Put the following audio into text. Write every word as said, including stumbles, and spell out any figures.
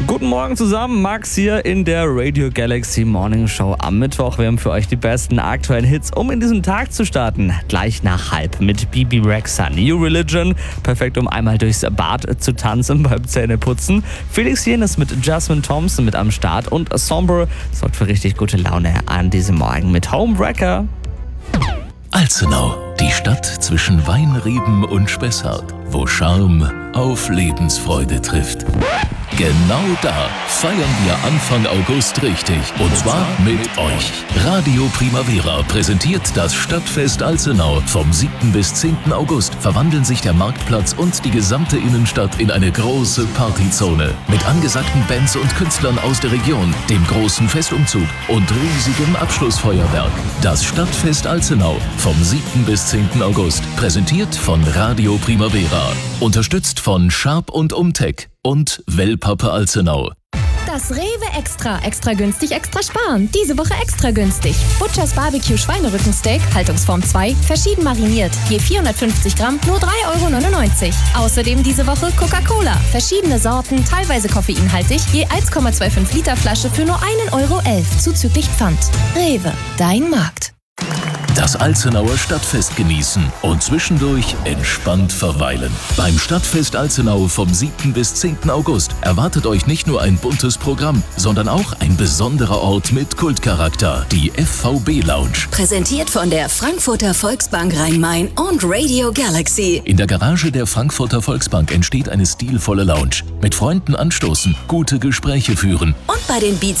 Guten Morgen zusammen, Max hier in der Radio Galaxy Morning Show am Mittwoch. Wir haben für euch die besten aktuellen Hits, um in diesen Tag zu starten. Gleich nach halb mit Bibi Rexha, New Religion. Perfekt, um einmal durchs Bad zu tanzen beim Zähneputzen. Felix Jähn ist mit Jasmine Thompson mit am Start und Sombre sorgt für richtig gute Laune an diesem Morgen mit Homewrecker. Alzenau, die Stadt zwischen Weinreben und Spessart, wo Charme auf Lebensfreude trifft. Genau da feiern wir Anfang August richtig. Und zwar mit euch. Radio Primavera präsentiert das Stadtfest Alzenau. Vom siebten bis zehnten August verwandeln sich der Marktplatz und die gesamte Innenstadt in eine große Partyzone. Mit angesagten Bands und Künstlern aus der Region, dem großen Festumzug und riesigem Abschlussfeuerwerk. Das Stadtfest Alzenau vom siebten bis zehnten August. Präsentiert von Radio Primavera. Unterstützt von Sharp und Umtech und Wellpappe Alzenau. Das Rewe Extra. Extra günstig, extra sparen. Diese Woche extra günstig. Butchers Barbecue Schweinerückensteak, Haltungsform zwei, verschieden mariniert. Je vierhundertfünfzig Gramm, nur drei Euro neunundneunzig. Außerdem diese Woche Coca-Cola. Verschiedene Sorten, teilweise koffeinhaltig, je eins Komma fünfundzwanzig Liter Flasche für nur ein Euro elf, zuzüglich Pfand. Rewe, dein Markt. Das Alzenauer Stadtfest genießen und zwischendurch entspannt verweilen. Beim Stadtfest Alzenau vom siebten bis zehnten August erwartet euch nicht nur ein buntes Programm, sondern auch ein besonderer Ort mit Kultcharakter, die F V B Lounge. Präsentiert von der Frankfurter Volksbank Rhein-Main und Radio Galaxy. In der Garage der Frankfurter Volksbank entsteht eine stilvolle Lounge. Mit Freunden anstoßen, gute Gespräche führen. Und bei den Beats